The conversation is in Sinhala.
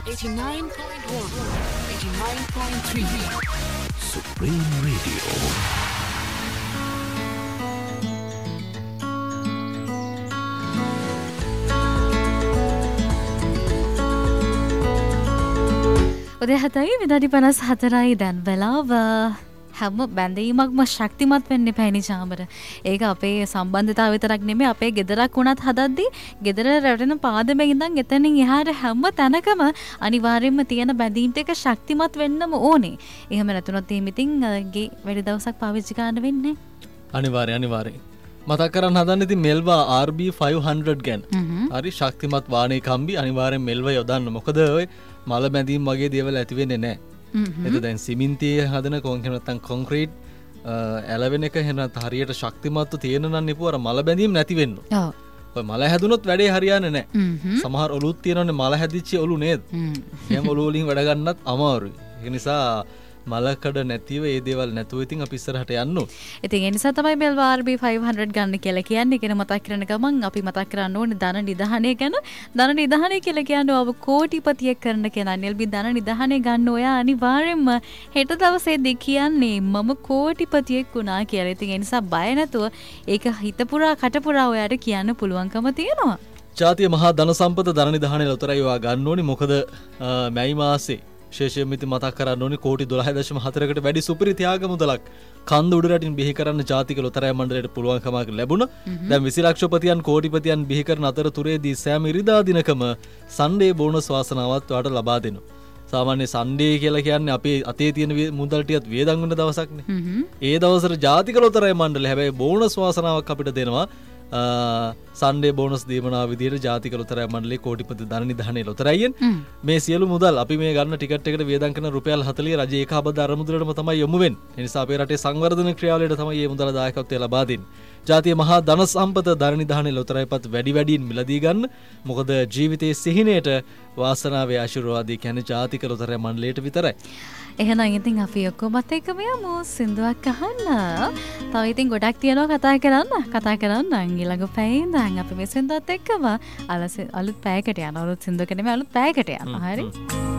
89.1, 89.3. Supreme Radio. උදේ 7යි විනාඩි 54යි දැන් වෙලාව. හැම බැඳීමක්ම ශක්තිමත් වෙන්න එපා නේ චාමර. ඒක අපේ සම්බන්ධතාව විතරක් නෙමෙයි අපේ ගෙදරක් වුණත් හදද්දී ගෙදර රැවටෙන පාදමේ ඉඳන් එතනින් එහාට හැම තැනකම අනිවාර්යයෙන්ම තියෙන බැඳීම් ටික ශක්තිමත් වෙන්නම ඕනේ. එහෙම නැතුනොත් එහෙම ඉතින් ගේ වැඩි දවසක් පාවිච්චි කරන්න වෙන්නේ. අනිවාර්යයෙන්. මතක් කරන්න හදන්නේ ඉතින් මෙල්වා RB 500 ගැන. හරි ශක්තිමත් වාහනේ කම්බි අනිවාර්යෙන් මෙල්වා යොදන්න. මොකද ඔය මල බැඳීම් වගේ දේවල් ඇති වෙන්නේ නැහැ. එතකොට දැන් සිමෙන්තියේ හදන නැත්නම් කොන්ක්‍රීට් ඇලවෙන එක එහෙනම් හරියට ශක්තිමත්ව තියෙන නම් නිපුව අර මල බැඳීම් නැති වෙන්න. ඔව්. ඔය මල හැදුනොත් වැඩේ හරියන්නේ නැහැ. සමහර ඔලුත් තියෙනවනේ මල හැදිච්ච ඔලු නේද? එහෙම ඔලු වලින් වැඩ ගන්නත් අමාරුයි. ඒ නිසා මලකඩ නැතිව ඒ දේවල් නැතුව ඉතින් අපි ඉස්සරහට යන්න ඕනේ. ඉතින් ඒ නිසා තමයි මෙල්වා RB 500 ගන්න කියලා කියන්නේ. කියන මතක් කරන ගමන් අපි මතක් කරන්න ඕනේ ධන නිධානය ගැන. ධන නිධානය කියලා කියන්නේ ඔබ කෝටිපතියෙක් කරන කෙනා. නෙල්බි ධන නිධානය ගන්න ඔයා අනිවාර්යෙන්ම හෙට දවසේදී කියන්නේ මම කෝටිපතියෙක් වුණා කියලා. ඉතින් ඒ නිසා බය නැතුව ඒක හිත පුරා කට පුරා ඔයාට කියන්න පුළුවන්කම තියෙනවා. ජාතිය මහා ධන සම්පත ධන නිධානය ලොතරැයි ඔයා ගන්න ඕනේ. මොකද මැයි මාසේ විශේෂයෙන්ම ඉතින් මතක් කරන්න ඕනේ කෝටි 12.4කට වැඩි සුපිරි ත්‍යාග මුදලක් කන්ද උඩ රටින් බිහි කරන්න ජාතික ලොතරැයි මණ්ඩලයට පුළුවන්කමක් ලැබුණා. දැන් 20 ලක්ෂපතියන් කෝටිපතියන් බිහි කරන අතරතුරේදී සෑම ඉරිදා දිනකම සන්ඩේ බෝනස් වාසනාවත් ඔයාලට ලබා දෙනවා. සාමාන්‍ය සන්ඩේ කියලා කියන්නේ අපේ අතේ තියෙන මුදල් ටිකත් වේදන් වෙන දවසක්නේ. ඒ දවසට ජාතික ලොතරැයි මණ්ඩලය හැබැයි බෝනස් වාසනාවක් අපිට දෙනවා. සන්ඩේ බෝනස් දීමනාව විදියට ජාතික ලොතරැයි මණ්ඩලයේ කෝටිපති ධන නිධානය ලොතරැයියෙන් මේ සියලු මුදල් අපි මේ ගන්න ටිකට් එකට වේදන් කරන රුපියල් 40 රජයේ ඒකාබද්ධ අරමුදලටම තමයි යොමු වෙන්නේ. ඒ නිසා අපේ රටේ සංවර්ධන ක්‍රියාවලියට තමයි මේ මුදල දායකත්වය ලබා දෙන්නේ. ජාතිය මහා ධන සම්පත ධන නිධානය ලොතරැයිපත් වැඩි වැඩියෙන් මිලදී ගන්න. මොකද ජීවිතයේ සිහිනයට වාසනාවේ ආශිර්වාදය කියන්නේ ජාතික ලොතරැයි මණ්ඩලයට විතරයි. එහෙනම් ඉතින් අපි ඔක්කොමත් එක්කම යමු සින්දුවක් අහන්න. තව ඉතින් ගොඩක් තියෙනවා කතා කරන්න ඊළඟ පැයේ ඉඳන් අපි මේ සින්දුවත් එක්කම අලුත් පැයකට යනවා. අලුත් සින්දුවක නෙමෙයි අලුත් පැයකට යනවා. හරි.